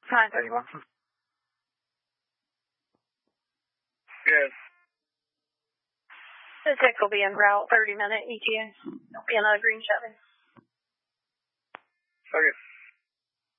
931. Good. The tech will be en route, 30-minute ETA. In a green Chevy. Okay.